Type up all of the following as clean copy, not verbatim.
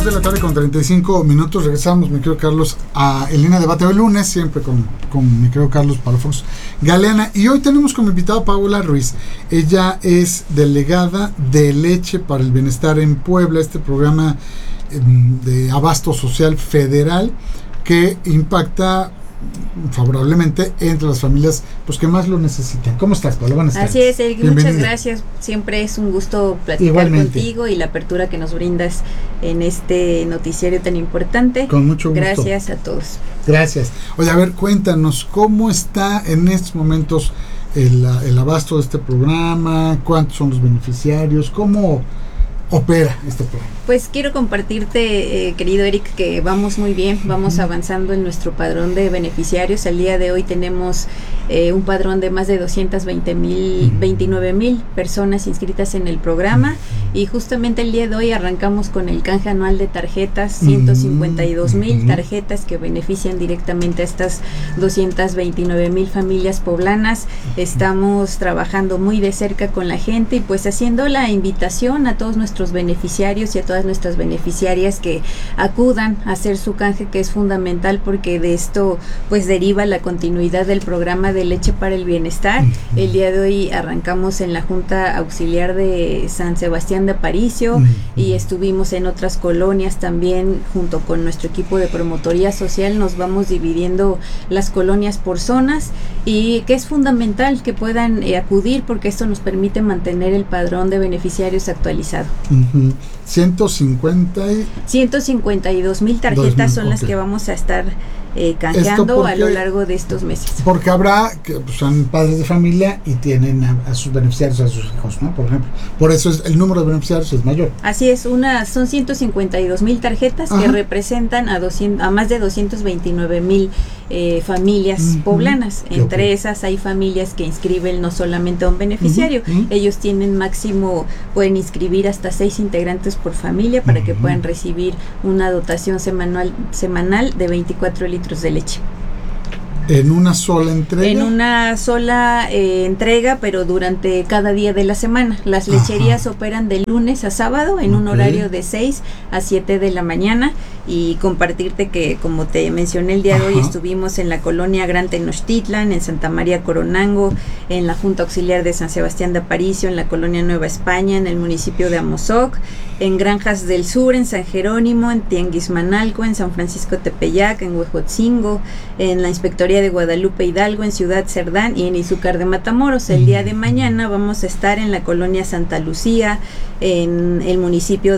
2 de la tarde con 35 minutos. Regresamos, mi querido Carlos, a En Línea Debate hoy lunes, siempre con mi querido Carlos Palafox Galeana. Y hoy tenemos como invitada a Paola Ruiz. Ella es delegada de Leche para el Bienestar en Puebla, este programa de abasto social federal que impacta favorablemente entre las familias pues que más lo necesitan. ¿Cómo estás, Paola? Buenas tardes. Así es, Eric, muchas gracias. Siempre es un gusto platicar Igualmente. Contigo y la apertura que nos brindas en este noticiario tan importante. Con mucho gusto. Gracias a todos. Gracias. Oye, a ver, cuéntanos, ¿cómo está en estos momentos el abasto de este programa? ¿Cuántos son los beneficiarios? ¿Cómo opera este programa? Pues quiero compartirte, querido Eric, que vamos muy bien, vamos avanzando en nuestro padrón de beneficiarios. Al día de hoy tenemos un padrón de más de 29,000 personas inscritas en el programa, y justamente el día de hoy arrancamos con el canje anual de tarjetas, 152,000 tarjetas que benefician directamente a estas 229,000 familias poblanas. Estamos trabajando muy de cerca con la gente y pues haciendo la invitación a todos nuestros beneficiarios y a todas nuestras beneficiarias que acudan a hacer su canje, que es fundamental porque de esto pues deriva la continuidad del programa de Leche para el Bienestar. El día de hoy arrancamos en la Junta Auxiliar de San Sebastián de Aparicio y estuvimos en otras colonias también junto con nuestro equipo de promotoría social. Nos vamos dividiendo las colonias por zonas y que es fundamental que puedan acudir porque esto nos permite mantener el padrón de beneficiarios actualizado. 152,000 tarjetas son las que vamos a estar canjeando a lo largo de estos meses. Porque habrá que pues, son padres de familia y tienen a sus beneficiarios, a sus hijos, ¿no? Por ejemplo, por eso el número de beneficiarios es mayor. Así es, son 152,000 tarjetas que representan a más de 229,000 familias poblanas. Entre esas hay familias que inscriben no solamente a un beneficiario, ellos tienen máximo, pueden inscribir hasta 6 integrantes por familia para que puedan recibir una dotación semanal de 24 litros de leche. ¿En una sola entrega? En una sola entrega, pero durante cada día de la semana. Las lecherías operan de lunes a sábado en un horario de 6 a 7 de la mañana. Y compartirte que, como te mencioné el día de hoy, estuvimos en la colonia Gran Tenochtitlan, en Santa María Coronango, en la Junta Auxiliar de San Sebastián de Aparicio, en la colonia Nueva España, en el municipio de Amozoc, en Granjas del Sur, en San Jerónimo, en Tianguismanalco, en San Francisco Tepeyac, en Huejotzingo, en la Inspectoría de Guadalupe Hidalgo, en Ciudad Cerdán y en Izúcar de Matamoros. El día de mañana vamos a estar en la colonia Santa Lucía, en el municipio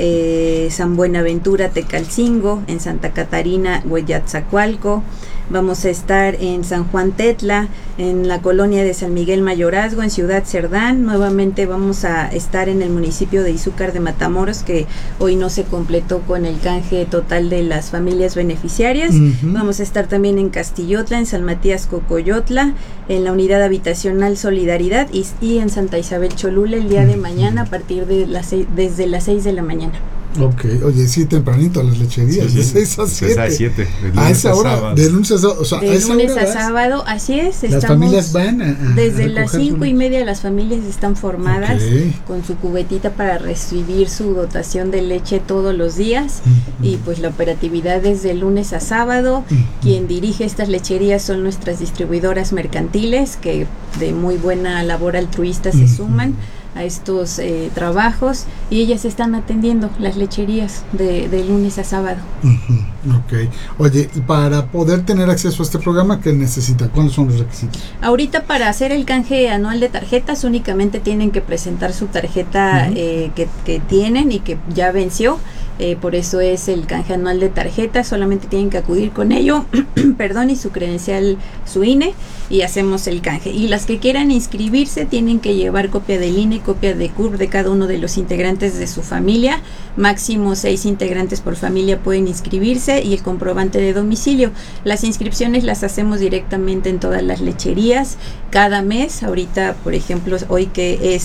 de San Buenaventura, Tecalcingo, en Santa Catarina, Hueyatzacualco. Vamos a estar en San Juan Tetla, en la colonia de San Miguel Mayorazgo, en Ciudad Cerdán. Nuevamente vamos a estar en el municipio de Izúcar de Matamoros, que hoy no se completó con el canje total de las familias beneficiarias. Vamos a estar también en Castillotla, en San Matías Cocoyotla, en la unidad habitacional Solidaridad y en Santa Isabel Cholula el día de mañana a partir de desde las 6 de la mañana. Ok, oye, sí, tempranito a las lecherías, de 6 a 7. A 7, a esa hora, de lunes a sábado, o sea, de lunes a sábado, así es. Las familias van desde las 5:30 las familias están formadas con su cubetita para recibir su dotación de leche todos los días y pues la operatividad es de lunes a sábado. Quien dirige estas lecherías son nuestras distribuidoras mercantiles que de muy buena labor altruista se suman a estos trabajos y ellas están atendiendo las lecherías de lunes a sábado. Ok. Oye, para poder tener acceso a este programa, ¿qué necesita? ¿Cuáles son los requisitos? Ahorita para hacer el canje anual de tarjetas únicamente tienen que presentar su tarjeta que tienen y que ya venció. Por eso es el canje anual de tarjetas, solamente tienen que acudir con ello, y su credencial, su INE, y hacemos el canje. Y las que quieran inscribirse tienen que llevar copia del INE, copia de CURP de cada uno de los integrantes de su familia, máximo 6 integrantes por familia pueden inscribirse y el comprobante de domicilio. Las inscripciones las hacemos directamente en todas las lecherías cada mes. Ahorita, por ejemplo, hoy que es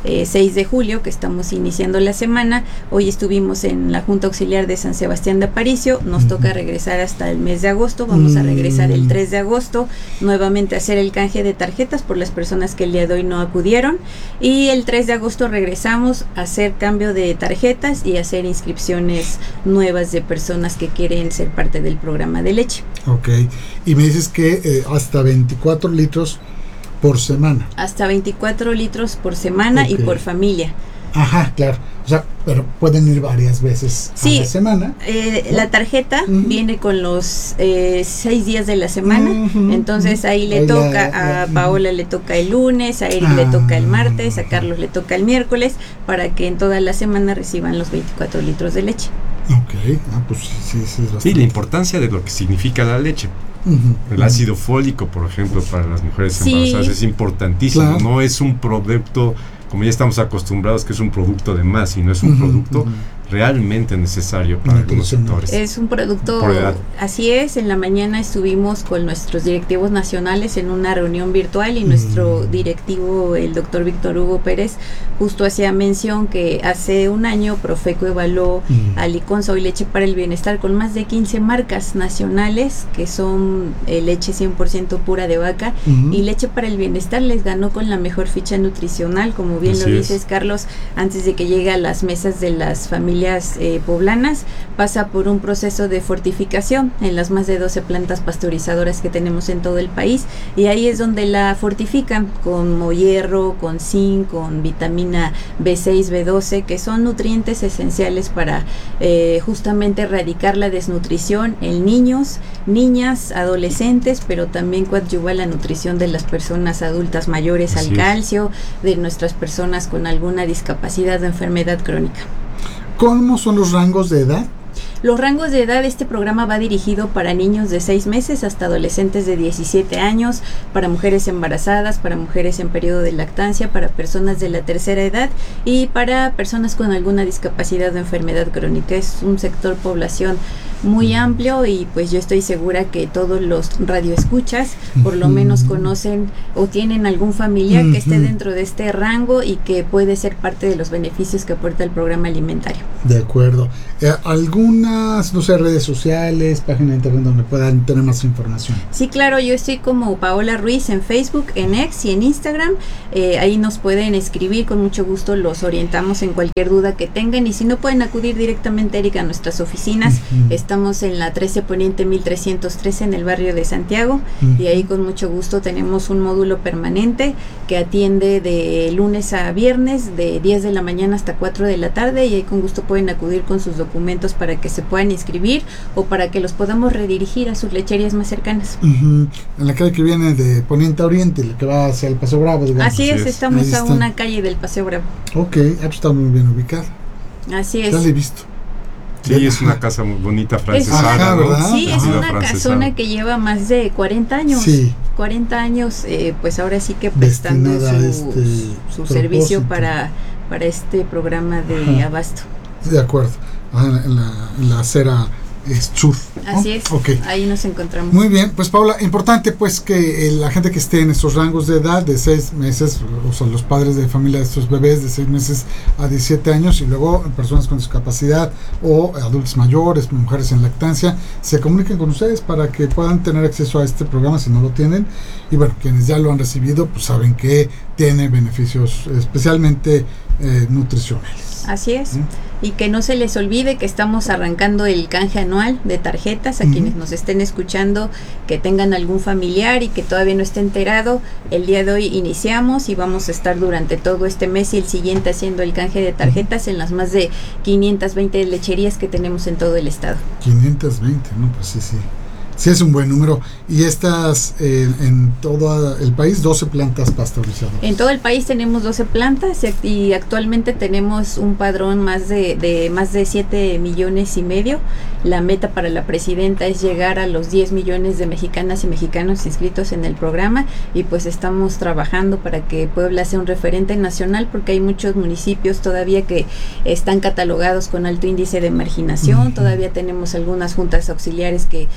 6 de julio, que estamos iniciando la semana. Hoy estuvimos en la Junta Auxiliar de San Sebastián de Aparicio, nos toca regresar hasta el mes de agosto, vamos a regresar el 3 de agosto, nuevamente a hacer el canje de tarjetas por las personas que el día de hoy no acudieron, y el 3 de agosto regresamos a hacer cambio de tarjetas y hacer inscripciones nuevas de personas que quieren ser parte del programa de leche. Ok, y me dices que hasta 24 litros por semana. Hasta 24 litros por semana y por familia. Ajá, claro. O sea, pero pueden ir varias veces a la semana. ¿No? La tarjeta viene con los 6 días de la semana. Entonces ahí le toca a Paola le toca el lunes, a Eric le toca el martes, a Carlos le toca el miércoles, para que en toda la semana reciban los 24 litros de leche. Ok, pues sí, es bastante. Sí, la importancia de lo que significa la leche. El ácido fólico, por ejemplo, para las mujeres embarazadas es importantísimo. Claro. No es un producto, como ya estamos acostumbrados, que es un producto de más, sino es un producto realmente necesario para algunos sectores. Es un producto, así es. En la mañana estuvimos con nuestros directivos nacionales en una reunión virtual y nuestro directivo, el doctor Víctor Hugo Pérez, justo hacía mención que hace un año Profeco evaluó a Liconza, hoy Leche para el Bienestar, con más de 15 marcas nacionales que son leche 100% pura de vaca, y Leche para el Bienestar les ganó con la mejor ficha nutricional, como bien así lo dices, Carlos, antes de que llegue a las mesas de las familias poblanas, pasa por un proceso de fortificación en las más de 12 plantas pasteurizadoras que tenemos en todo el país, y ahí es donde la fortifican con hierro, con zinc, con vitamina B6, B12, que son nutrientes esenciales para justamente erradicar la desnutrición en niños, niñas, adolescentes, pero también coadyuva la nutrición de las personas adultas mayores al calcio, de nuestras personas con alguna discapacidad o enfermedad crónica. ¿Cómo son los rangos de edad? Los rangos de edad, este programa va dirigido para niños de 6 meses hasta adolescentes de 17 años, para mujeres embarazadas, para mujeres en periodo de lactancia, para personas de la tercera edad y para personas con alguna discapacidad o enfermedad crónica. Es un sector población muy amplio, y pues yo estoy segura que todos los radioescuchas por lo menos conocen o tienen algún familiar que esté dentro de este rango y que puede ser parte de los beneficios que aporta el programa alimentario. De acuerdo. ¿Algunas, no sé, redes sociales, página de internet donde puedan tener más información? Sí, claro, yo estoy como Paola Ruiz en Facebook, en X y en Instagram. Ahí nos pueden escribir, con mucho gusto los orientamos en cualquier duda que tengan, y si no, pueden acudir directamente, Erika, a nuestras oficinas. Estamos en la 13 Poniente 1313 en el barrio de Santiago, y ahí con mucho gusto tenemos un módulo permanente que atiende de lunes a viernes de 10 de la mañana hasta 4 de la tarde, y ahí con gusto pueden acudir con sus documentos para que se puedan inscribir o para que los podamos redirigir a sus lecherías más cercanas. En la calle que viene de Poniente a Oriente, la que va hacia el Paseo Bravo, digamos. Así es, estamos a una calle del Paseo Bravo. Ok, está muy bien ubicada. Así es. Ya la he visto. Sí, es una casa muy bonita francesada, ¿verdad? Sí, es una casona que lleva más de 40 años. Sí. 40 años, pues ahora sí que prestando su servicio para este programa de abasto. De acuerdo. En la acera sur. Así es, ahí nos encontramos. Muy bien, pues Paola, importante pues que la gente que esté en estos rangos de edad de 6 meses, o sea, los padres de familia de estos bebés de 6 meses a 17 años, y luego personas con discapacidad o adultos mayores, mujeres en lactancia, se comuniquen con ustedes para que puedan tener acceso a este programa si no lo tienen, y bueno, quienes ya lo han recibido pues saben que tiene beneficios especialmente nutricionales. Así es. Y que no se les olvide que estamos arrancando el canje anual de tarjetas a quienes nos estén escuchando, que tengan algún familiar y que todavía no esté enterado. El día de hoy iniciamos y vamos a estar durante todo este mes y el siguiente haciendo el canje de tarjetas en las más de 520 lecherías que tenemos en todo el estado. 520, ¿no? Pues sí. Sí, es un buen número. Y estas en todo el país, 12 plantas pasteurizadoras. En todo el país tenemos 12 plantas y actualmente tenemos un padrón más de 7,5 millones. La meta para la presidenta es llegar a los 10 millones de mexicanas y mexicanos inscritos en el programa, y pues estamos trabajando para que Puebla sea un referente nacional, porque hay muchos municipios todavía que están catalogados con alto índice de marginación. Todavía tenemos algunas juntas auxiliares que cuentan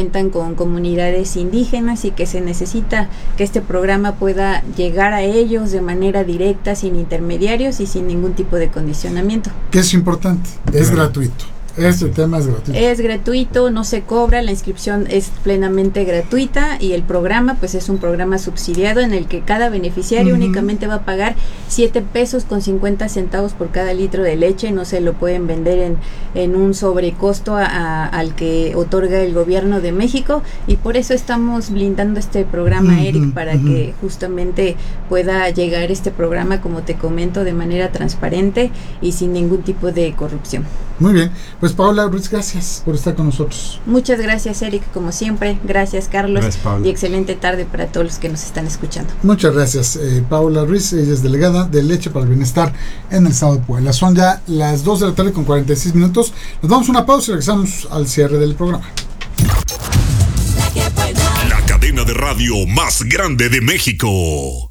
cuentan con comunidades indígenas y que se necesita que este programa pueda llegar a ellos de manera directa, sin intermediarios y sin ningún tipo de condicionamiento. Que es importante, es gratuito. Este tema es gratuito. Es gratuito, no se cobra, la inscripción es plenamente gratuita y el programa pues es un programa subsidiado en el que cada beneficiario únicamente va a pagar 7 pesos con 50 centavos por cada litro de leche. No se lo pueden vender en un sobrecosto al que otorga el gobierno de México, y por eso estamos blindando este programa, Eric, para que justamente pueda llegar este programa, como te comento, de manera transparente y sin ningún tipo de corrupción. Muy bien, pues Paola Ruiz, gracias por estar con nosotros. Muchas gracias, Eric, como siempre. Gracias, Carlos. Gracias, Paola. Y excelente tarde para todos los que nos están escuchando. Muchas gracias, Paola Ruiz. Ella es delegada de Leche para el Bienestar en el estado de Puebla. Son ya las 2 de la tarde con 46 minutos. Nos damos una pausa y regresamos al cierre del programa. La cadena de radio más grande de México.